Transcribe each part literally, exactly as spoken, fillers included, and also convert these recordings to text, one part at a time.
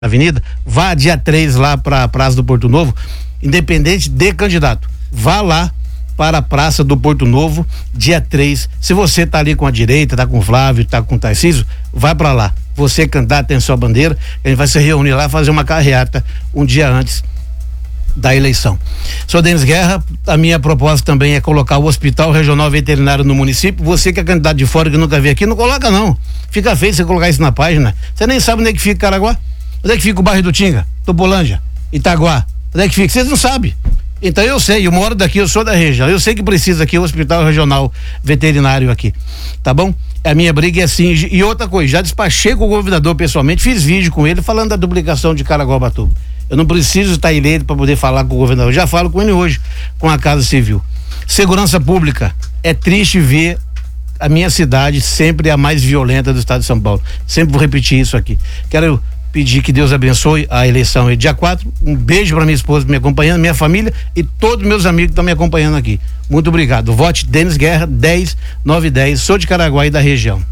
Avenida, vá dia três lá para a Praça do Porto Novo, independente de candidato. Vá lá para a Praça do Porto Novo, dia três. Se você tá ali com a direita, tá com o Flávio, tá com o Tarcísio, vai para lá. Você, candidato, tem sua bandeira, a gente vai se reunir lá, fazer uma carreata um dia antes da eleição. Sou Denis Guerra, a minha proposta também é colocar o Hospital Regional Veterinário no município. Você que é candidato de fora, que nunca veio aqui, não coloca não. Fica feio você colocar isso na página. Você nem sabe onde é que fica Caraguá. Onde é que fica o bairro do Tinga, Tupolândia, Itaguá? Onde é que fica? Vocês não sabem. Então eu sei, eu moro daqui, eu sou da região, eu sei que precisa aqui o Hospital Regional Veterinário aqui, tá bom? A minha briga é assim. E outra coisa, já despachei com o governador pessoalmente, fiz vídeo com ele falando da duplicação de Caraguá-Batuba. Eu não preciso estar eleito para poder falar com o governador, eu já falo com ele hoje, com a Casa Civil. Segurança Pública, é triste ver a minha cidade sempre a mais violenta do estado de São Paulo. Sempre vou repetir isso aqui. Quero pedir que Deus abençoe a eleição aí dia quatro. Um beijo para minha esposa me acompanhando, minha família e todos meus amigos que estão me acompanhando aqui. Muito obrigado. Vote Denis Guerra, dez nove dez. Sou de Caraguá e da região.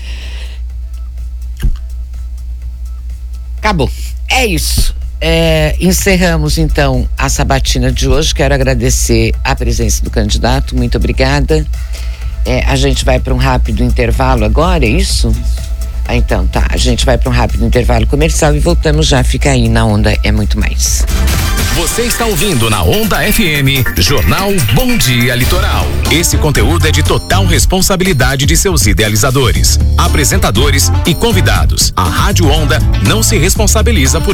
Acabou. É isso. É, encerramos então a sabatina de hoje. Quero agradecer a presença do candidato. Muito obrigada. É, a gente vai para um rápido intervalo agora, é isso? Isso. Ah, então tá, a gente vai para um rápido intervalo comercial e voltamos já. Fica aí na Onda é Muito Mais. Você está ouvindo na Onda F M, Jornal Bom Dia Litoral. Esse conteúdo é de total responsabilidade de seus idealizadores, apresentadores e convidados. A Rádio Onda não se responsabiliza por